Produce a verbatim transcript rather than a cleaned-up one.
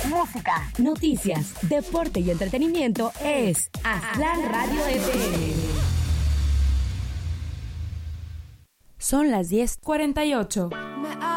música, noticias, deporte y entretenimiento es Aztlán Radio F M. Son las diez cuarenta y ocho.